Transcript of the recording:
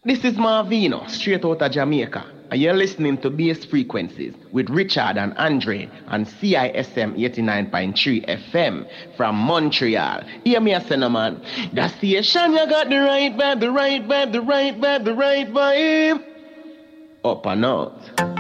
This is Marvino, straight out of Jamaica, and you're listening to Bass Frequencies with Richard and Andre on CISM 89.3 FM from Montreal. Hear me a say, no, man. That station, you got the right vibe, the right vibe, the right vibe, the right vibe. Up and out.